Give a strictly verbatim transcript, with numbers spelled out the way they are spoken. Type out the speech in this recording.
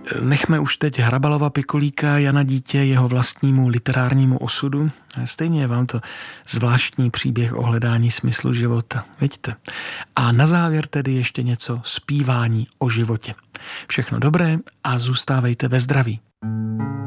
Nechme už teď Hrabalova Pikulíka, Jana Dítě, jeho vlastnímu literárnímu osudu. Stejně je vám to zvláštní příběh o hledání smyslu života, vidíte. A na závěr tedy ještě něco zpívání o životě. Všechno dobré a zůstávejte ve zdraví.